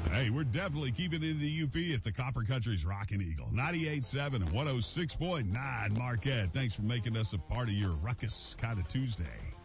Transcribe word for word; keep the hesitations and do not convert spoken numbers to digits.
Hey, we're definitely keeping it in the U P at the Copper Country's Rockin' Eagle. ninety-eight point seven and one oh six point nine Marquette. Thanks for making us a part of your ruckus kind of Tuesday.